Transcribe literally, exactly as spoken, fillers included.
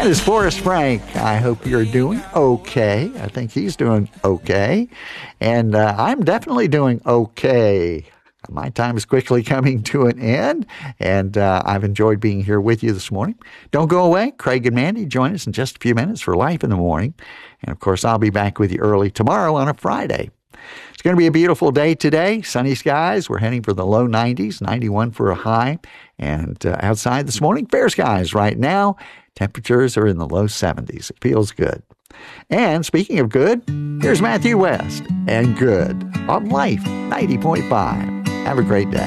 That is Forrest Frank. I hope you're doing okay. I think he's doing okay. And uh, I'm definitely doing okay. My time is quickly coming to an end, and uh, I've enjoyed being here with you this morning. Don't go away. Craig and Mandy join us in just a few minutes for Life in the Morning. And, of course, I'll be back with you early tomorrow on a Friday. It's going to be a beautiful day today. Sunny skies. We're heading for the low nineties, ninety-one for a high. And uh, outside this morning, fair skies right now. Temperatures are in the low seventies. It feels good. And speaking of good, here's Matthew West and Good on Life ninety point five. Have a great day.